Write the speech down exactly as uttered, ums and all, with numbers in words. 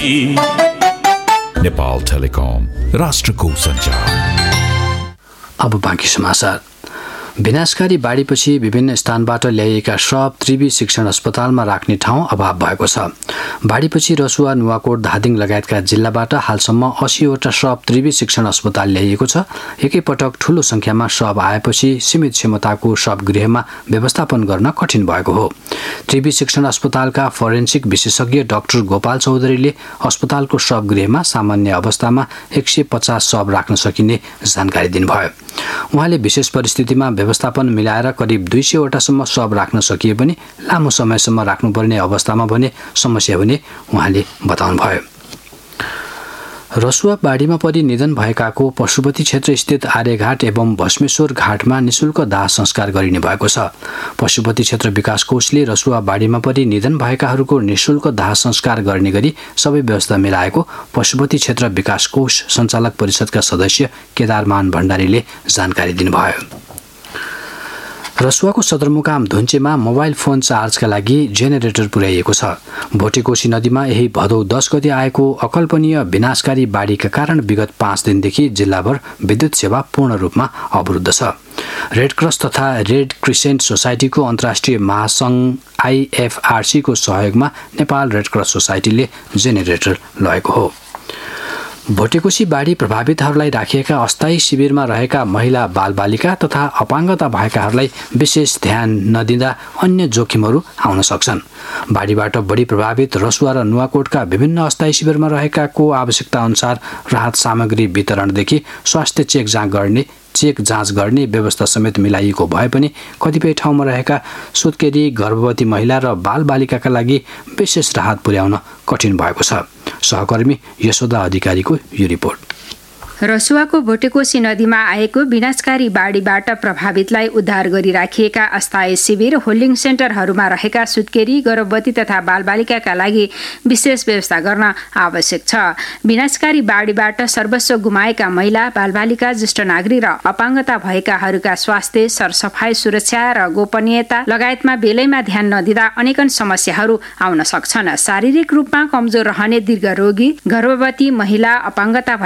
Nepal telecom, राष्ट्रको सञ्चार। अब बाँकी समाचार। विनाशकारी बाढीपछि विभिन्न स्थानबाट ल्याइएका शव त्रिवी शिक्षण अस्पतालमा राख्ने ठाउँ अभाव भएको छ। बाढीपछि रसुवा, नुवाकोट, धादिङ लगायतका जिल्लाबाट हालसम्म अस्सीवटा शव त्रिवी शिक्षण अस्पताल ल्याइएको छ। एकैपटक ठूलो संख्यामा शव आएपछि सीमित क्षमताको शवगृहमा व्यवस्थापन गर्न कठिन भएको हो। त्रिवी शिक्षण अस्पतालका फोरेन्सिक विशेषज्ञ डाक्टर गोपाल चौधरीले अस्पतालको शवगृहमा सामान्य अवस्थामा एक सय पचास शव राख्न सकिने जानकारी दिनुभयो। उहाँले विशेष परिस्थितिमा व्यवस्थापन मिलाएर करिब दुई सयवटासम्म शव राख्न सकिए पनि लामो समयसम्म राख्नुपर्ने अवस्थामा भने समस्या हुने उहाँले बताउनुभयो। रसुवा बाढीमा परि निधन भएकाको पशुपति क्षेत्र स्थित आर्यघाट एवं भस्मेश्वर घाटमा निशुल्क दाह संस्कार गरिने भएको छ। पशुपति क्षेत्र विकास कोषले रसुवा बाढीमा परि निधन भएकाहरूको निशुल्क दाह संस्कार गर्ने गरी सबै व्यवस्था मिलाएको पशुपति क्षेत्र विकास कोष सञ्चालक परिषदका सदस्य केदारमान भण्डारीले जानकारी दिनुभयो। रसुवाको सदरमुकाम धुन्चेमा मोबाइल फोन चार्जका लागि जेनेरेटर पुर्याइएको छ। भोटेकोशी नदीमा यही भदौ दस गते आएको अकल्पनीय विनाशकारी बाढीका कारण विगत पाँच दिनदेखि जिल्लाभर विद्युत सेवा पूर्ण रूपमा अवरुद्ध छ। रेड क्रस तथा रेड क्रिसेन्ट सोसाइटीको अन्तर्राष्ट्रिय महासङ्घ आइएफआरसी को सहयोगमा नेपाल रेड क्रस सोसाइटीले जेनेरेटर लगेको हो। भोटेकोशी बाढी प्रभावितहरूलाई राखिएका अस्थायी शिविरमा रहेका महिला बालबालिका तथा अपाङ्गता भएकाहरूलाई विशेष ध्यान नदिँदा अन्य जोखिमहरू आउन सक्छन्। बाढीबाट बढी प्रभावित रसुवा र नुवाकोटका विभिन्न अस्थायी शिविरमा रहेकाको आवश्यकता अनुसार राहत सामग्री वितरणदेखि स्वास्थ्य चेक जाँच गर्ने चेक जाँच गर्ने व्यवस्था समेत मिलाइएको भए पनि कतिपय ठाउँमा रहेका सुत्केरी, गर्भवती महिला र बालबालिकाका लागि विशेष राहत पुर्याउन कठिन भएको छ। सहकर्मी यशोदा अधिकारीको यो रिपोर्ट। रसुवाको भोटेकोशी नदीमा आएको विनाशकारी बाढीबाट प्रभावितलाई उद्धार गरिराखिएका अस्थायी शिविर, होल्डिङ सेन्टरहरूमा रहेका सुत्केरी, गर्भवती तथा बालबालिकाका लागि विशेष व्यवस्था गर्न आवश्यक छ। विनाशकारी बाढीबाट सर्वस्व गुमाएका महिला, बालबालिका, ज्येष्ठ नागरिक र अपाङ्गता भएकाहरूका स्वास्थ्य, सरसफाई, सुरक्षा र गोपनीयता लगायतमा बेलैमा ध्यान नदिँदा अनेकन समस्याहरू आउन सक्छन्। शारीरिक रूपमा कमजोर रहने दीर्घरोगी, गर्भवती महिला, अपाङ्गता